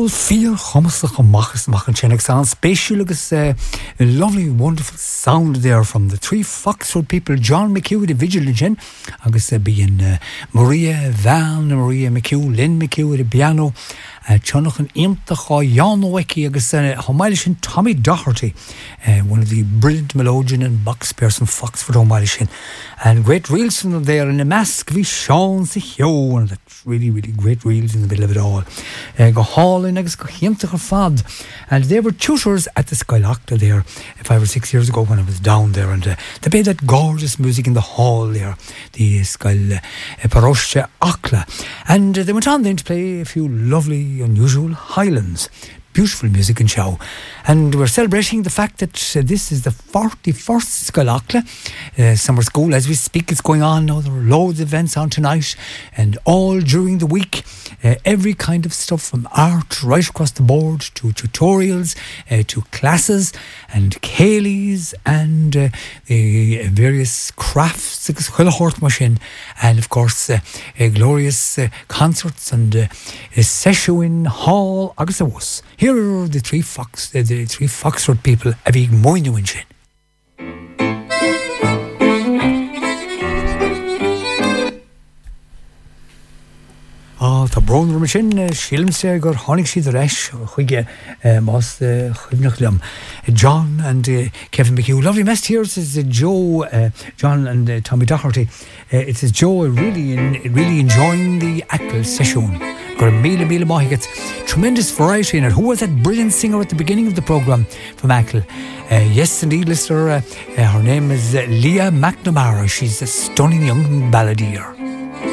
All fear chomasach machas machan chenek sound special agus lovely wonderful sound there from the three Foxford people, John McHugh the Vigilagin agus being Maria Van, Maria McHugh, Lynn McHugh the piano, Chonach and Imtach Jan Weki agus Homilishin Tommy Doherty, one of the brilliant melodian and box person Foxford Homilishin, and great reels from them there in the mask vi Sean Sicho, and that's really great reels in the middle of it all. Go hall in agus go Imtach fad, and they were tutors at the Skylacta there 5 or 6 years ago when I was down there, and they played that gorgeous music in the hall there, the Skyl Parosha Akla, and they went on then to play a few lovely unusual Highlands. Beautiful music and show. And we're celebrating the fact that this is the 41st Skylacla summer school. As we speak, it's going on now. There are loads of events on tonight and all during the week. Every kind of stuff from art right across the board to tutorials, to classes and ceilidhs and various crafts, and of course glorious concerts and session hall agus a was. Here are the three Foxford people a big moinu sin. Tá brónur mar sin sílimse gur tháinig siad reis chuige más chuimnach liom. John and Kevin McHugh. Lovely mess here. This is Joe, John and Tommy Doherty. It says Joe really enjoying the Ackle session. Got a mile mahigats. Tremendous variety in it. Who was that brilliant singer at the beginning of the programme from Ackle? Yes, indeed, listener. Her name is Leah McNamara. She's a stunning young balladeer.